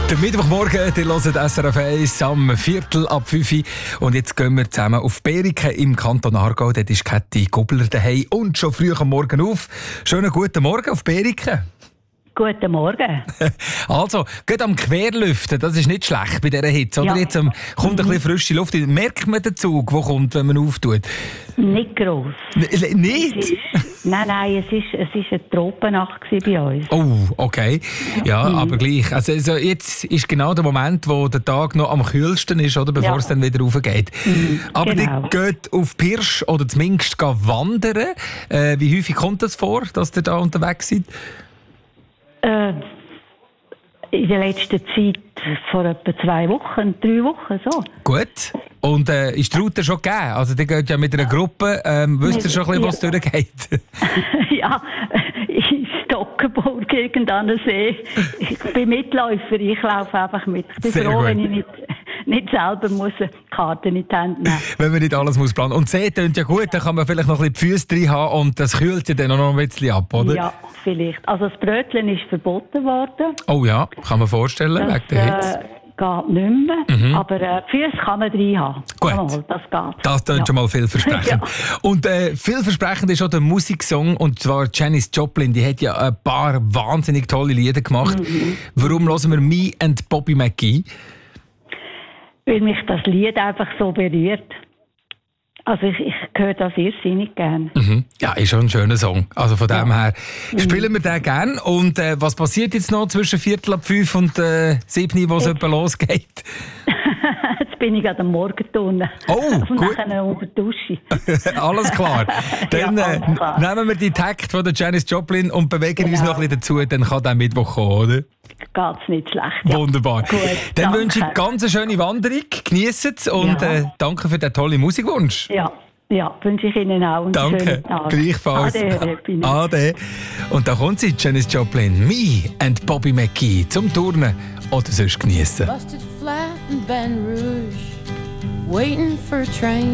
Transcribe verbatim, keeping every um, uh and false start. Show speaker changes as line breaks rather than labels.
Der Mittwochmorgen, ihr hört S R F eins am Viertel ab fünf Uhr. Und jetzt gehen wir zusammen auf Beriken im Kanton Aargau. Dort ist Käthi Gubler daheim und schon früh am Morgen auf. Schönen guten Morgen auf Beriken.
Guten Morgen.
Also, geht am Querlüften, das ist nicht schlecht bei dieser Hitze. Oder?
Ja.
Jetzt ähm, kommt ein bisschen frische Luft. Merkt man den Zug, der kommt, wenn man auftut?
Nicht gross.
N- nicht?
Es ist, nein, nein, es ist, es ist eine Tropennacht bei uns.
Oh, okay. Ja, mhm. aber gleich. Also, also jetzt ist genau der Moment, wo der Tag noch am kühlsten ist, oder, bevor
Ja.
es dann wieder raufgeht. Mhm, aber
genau.
die geht auf Pirsch oder zumindest gehen wandern. Äh, wie häufig kommt das vor, dass ihr da unterwegs seid?
Äh, in der letzten Zeit, vor etwa zwei Wochen, drei Wochen, so.
Gut. Und äh, ist die Route schon gegeben? Also, die geht ja mit einer Gruppe. Ähm, wisst ihr schon ein bisschen, was
Ja.
durchgeht?
Ja, in Stockenburg, irgendeiner See. Ich bin Mitläufer, ich laufe einfach mit. Ich bin
Sehr
froh,
gut.
wenn ich nicht, nicht selber muss eine Karte in die Hand nehmen.
Wenn man nicht alles muss planen. Und See tönt ja gut, dann kann man vielleicht noch ein bisschen die Füße drin haben und das kühlt ja dann auch noch ein bisschen ab, oder?
Ja, vielleicht. Also das Brötchen ist verboten worden.
Oh ja, kann man vorstellen,
Das
wegen der Hitze.
äh, geht nicht mehr.
Mhm.
Aber äh, die Füße kann man drin haben.
Gut.
Jawohl, das geht.
Das tönt
Ja.
schon mal vielversprechend.
Ja.
Und äh, vielversprechend ist auch der Musiksong, und zwar Janis Joplin, die hat ja ein paar wahnsinnig tolle Lieder gemacht.
Mhm.
Warum hören wir Me and Bobby McGee?
Weil mich das Lied einfach so berührt. Also ich, ich höre das irrsinnig gern.
Mhm. Ja, ist schon ein schöner Song. Also von dem her spielen wir den gerne. Und äh, was passiert jetzt noch zwischen Viertel ab fünf und äh, sieben, wo es etwa losgeht?
Jetzt bin ich an der Morgentonne.
Oh,
und
gut.
nachher unter die Dusche.
Alles klar. Dann
Ja,
äh,
alles klar.
nehmen wir die Takt von der Janis Joplin und bewegen uns
Genau.
noch ein bisschen dazu. Dann kann der Mittwoch kommen, oder?
Geht's nicht schlecht. Ja.
Wunderbar.
Gut,
Dann
danke.
wünsche ich ganz eine schöne Wanderung. Genießt es und
Ja.
äh, danke für den tollen Musikwunsch.
Ja, ja, wünsche ich Ihnen auch einen
Danke,
schönen Tag.
gleichfalls.
Ade, Herr Pina.
Ade. Und da kommt sie, Janis Joplin, Me and Bobby McGee, zum Turnen oder sonst geniessen.
Busted flat in Baton Rouge, waiting for a train.